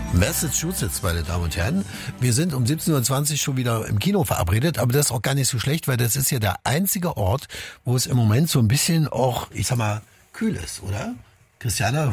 Massachusetts, meine Damen und Herren. Wir sind um 17.20 Uhr schon wieder im Kino verabredet, aber das ist auch gar nicht so schlecht, weil das ist ja der einzige Ort, wo es im Moment so ein bisschen auch, ich sag mal, kühl ist, oder? Christiane,